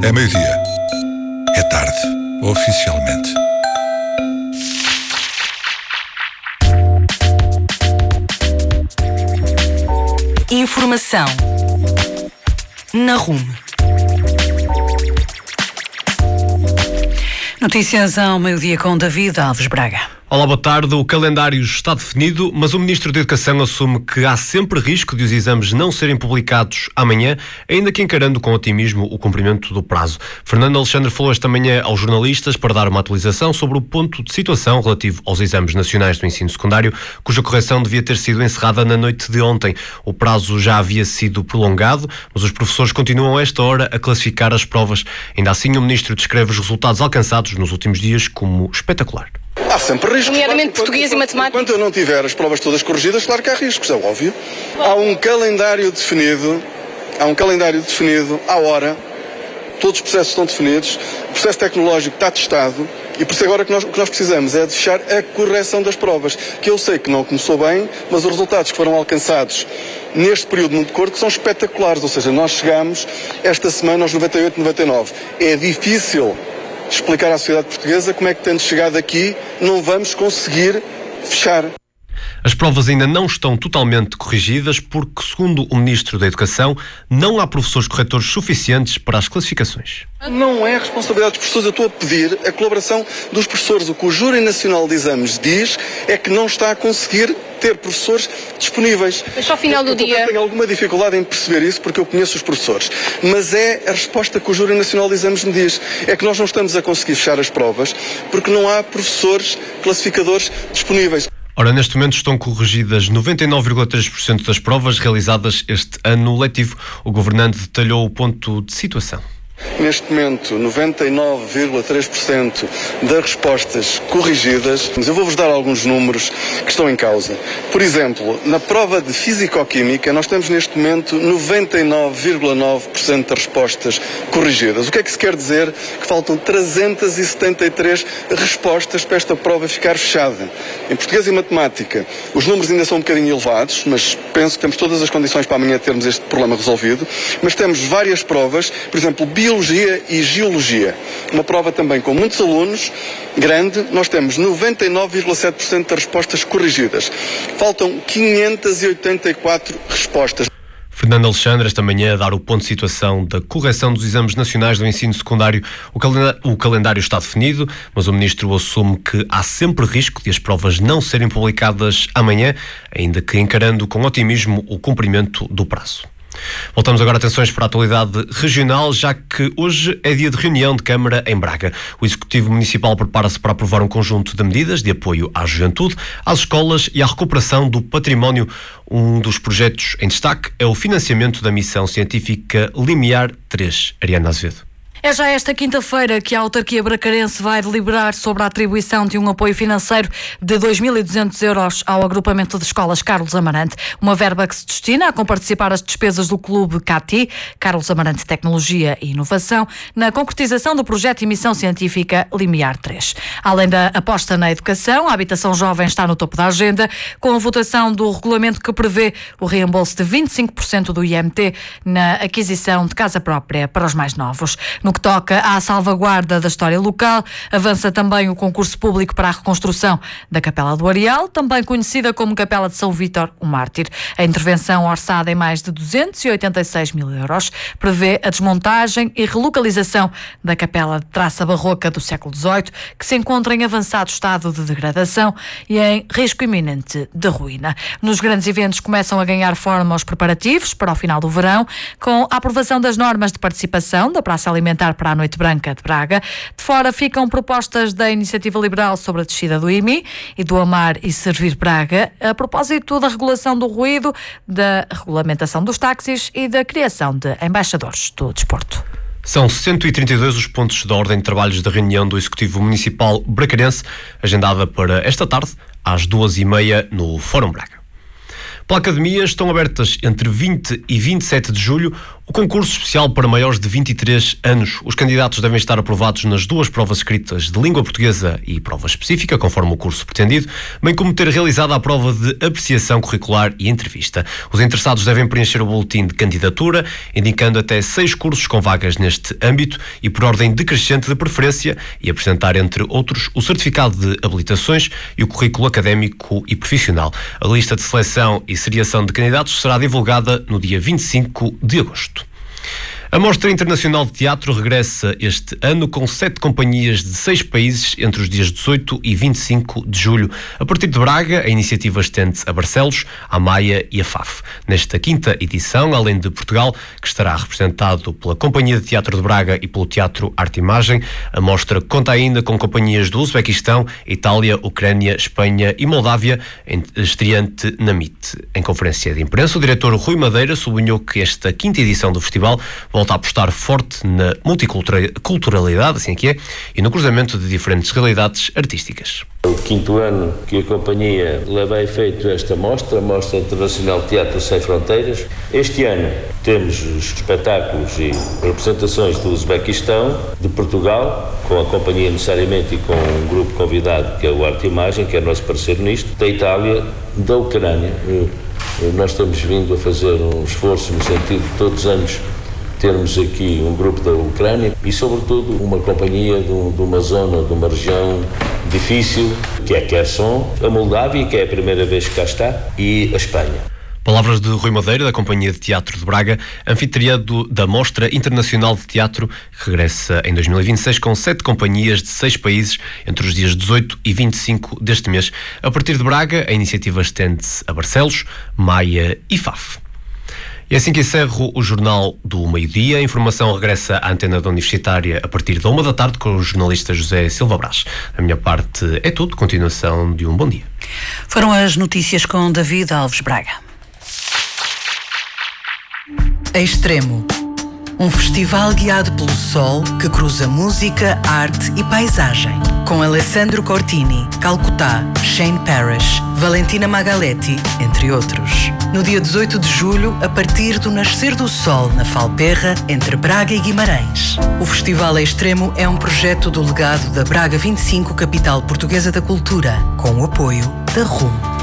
É meio-dia. É tarde, oficialmente. Informação na RUM. Notícias ao meio-dia com David Alves Braga. Olá, boa tarde. O calendário está definido, mas o Ministro da Educação assume que há sempre risco de os exames não serem publicados amanhã, ainda que encarando com otimismo o cumprimento do prazo. Fernando Alexandre falou esta manhã aos jornalistas para dar uma atualização sobre o ponto de situação relativo aos exames nacionais do ensino secundário, cuja correção devia ter sido encerrada na noite de ontem. O prazo já havia sido prolongado, mas os professores continuam a esta hora a classificar as provas. Ainda assim, o Ministro descreve os resultados alcançados nos últimos dias como espetacular. Há sempre riscos. Nomeadamente português e matemática. Enquanto eu não tiver as provas todas corrigidas, claro que há riscos, é óbvio. Há um calendário definido, à hora, todos os processos estão definidos, o processo tecnológico está testado e por isso agora o que nós precisamos é de fechar a correção das provas, que eu sei que não começou bem, mas os resultados que foram alcançados neste período muito curto são espetaculares, ou seja, nós chegamos esta semana aos 98, 99. É difícil explicar à sociedade portuguesa como é que, tendo chegado aqui, não vamos conseguir fechar. As provas ainda não estão totalmente corrigidas porque, segundo o Ministro da Educação, não há professores corretores suficientes para as classificações. Não é responsabilidade dos professores, eu estou a pedir a colaboração dos professores. O que o Júri Nacional de Exames diz é que não está a conseguir ter professores disponíveis. Mas ao final do dia... Eu tenho alguma dificuldade em perceber isso porque eu conheço os professores. Mas é a resposta que o Júri Nacional de Exames me diz. É que nós não estamos a conseguir fechar as provas porque não há professores classificadores disponíveis. Ora, neste momento estão corrigidas 99,3% das provas realizadas este ano letivo. O governante detalhou o ponto de situação. Neste momento, 99,3% das respostas corrigidas. Mas eu vou-vos dar alguns números que estão em causa. Por exemplo, na prova de Físico-Química, nós temos neste momento 99,9% das respostas corrigidas. O que é que se quer dizer? Que faltam 373 respostas para esta prova ficar fechada. Em português e matemática, os números ainda são um bocadinho elevados, mas penso que temos todas as condições para amanhã termos este problema resolvido. Mas temos várias provas, por exemplo, Biologia e Geologia. Uma prova também com muitos alunos, grande. Nós temos 99,7% das respostas corrigidas. Faltam 584 respostas. Fernando Alexandre, esta manhã, a dar o ponto de situação da correção dos exames nacionais do ensino secundário. O calendário está definido, mas o Ministro assume que há sempre risco de as provas não serem publicadas amanhã, ainda que encarando com otimismo o cumprimento do prazo. Voltamos agora atenções para a atualidade regional, já que hoje é dia de reunião de Câmara em Braga. O Executivo Municipal prepara-se para aprovar um conjunto de medidas de apoio à juventude, às escolas e à recuperação do património. Um dos projetos em destaque é o financiamento da missão científica Limiar 3. Ariana Azevedo. É já esta quinta-feira que a autarquia bracarense vai deliberar sobre a atribuição de um apoio financeiro de 2.200 euros ao agrupamento de escolas Carlos Amarante, uma verba que se destina a comparticipar as despesas do Clube CATI, Carlos Amarante Tecnologia e Inovação, na concretização do projeto de missão científica Limiar 3. Além da aposta na educação, a habitação jovem está no topo da agenda, com a votação do regulamento que prevê o reembolso de 25% do IMT na aquisição de casa própria para os mais novos. No que toca à salvaguarda da história local, avança também o concurso público para a reconstrução da Capela do Areal, também conhecida como Capela de São Vítor, o Mártir. A intervenção, orçada em mais de 286 mil euros, prevê a desmontagem e relocalização da capela de traça barroca do século XVIII, que se encontra em avançado estado de degradação e em risco iminente de ruína. Nos grandes eventos começam a ganhar forma os preparativos para o final do verão, com a aprovação das normas de participação da Praça Alimentar para a Noite Branca de Braga. De fora ficam propostas da Iniciativa Liberal sobre a descida do IMI e do Amar e Servir Braga, a propósito da regulação do ruído, da regulamentação dos táxis e da criação de embaixadores do desporto. São 132 os pontos de ordem de trabalhos da reunião do Executivo Municipal bracarense, agendada para esta tarde, às 2h30, no Fórum Braga. Pela Academia estão abertas entre 20 e 27 de julho O concurso especial para maiores de 23 anos. Os candidatos devem estar aprovados nas duas provas escritas de língua portuguesa e prova específica, conforme o curso pretendido, bem como ter realizado a prova de apreciação curricular e entrevista. Os interessados devem preencher o boletim de candidatura, indicando até 6 cursos com vagas neste âmbito e por ordem decrescente de preferência, e apresentar, entre outros, o certificado de habilitações e o currículo académico e profissional. A lista de seleção e seriação de candidatos será divulgada no dia 25 de agosto. A Mostra Internacional de Teatro regressa este ano com 7 companhias de 6 países entre os dias 18 e 25 de julho. A partir de Braga, a iniciativa estende-se a Barcelos, a Maia e a FAF. Nesta 5ª edição, além de Portugal, que estará representado pela Companhia de Teatro de Braga e pelo Teatro Arte Imagem, a mostra conta ainda com companhias do Uzbequistão, Itália, Ucrânia, Espanha e Moldávia, estreante na MIT. Em conferência de imprensa, o diretor Rui Madeira sublinhou que esta 5ª edição do festival volta a apostar forte na multiculturalidade, assim que é, e no cruzamento de diferentes realidades artísticas. É o 5º ano que a companhia leva a efeito esta mostra, a Mostra Internacional de Teatro Sem Fronteiras. Este ano temos os espetáculos e representações do Uzbequistão, de Portugal, com a companhia necessariamente e com um grupo convidado que é o Arte Imagem, que é nosso parceiro nisto, da Itália, da Ucrânia. Nós temos vindo a fazer um esforço no sentido de todos os anos termos aqui um grupo da Ucrânia e, sobretudo, uma companhia de uma zona, de uma região difícil, que é Kherson, a Moldávia, que é a primeira vez que cá está, e a Espanha. Palavras de Rui Madeira, da Companhia de Teatro de Braga, anfitriã da Mostra Internacional de Teatro, que regressa em 2026 com 7 companhias de 6 países entre os dias 18 e 25 deste mês. A partir de Braga, a iniciativa estende-se a Barcelos, Maia e FAF. E assim que encerro o Jornal do Meio-Dia. A informação regressa à antena da Universitária a partir da 1 da tarde com o jornalista José Silva Brás. Da minha parte é tudo. Continuação de um bom dia. Foram as notícias com David Alves Braga. Extremo. Um festival guiado pelo sol que cruza música, arte e paisagem. Com Alessandro Cortini, Calcutá, Shane Parrish, Valentina Magaletti, entre outros. No dia 18 de julho, a partir do nascer do sol na Falperra, entre Braga e Guimarães. O Festival Extremo é um projeto do legado da Braga 25, capital portuguesa da cultura, com o apoio da RUM.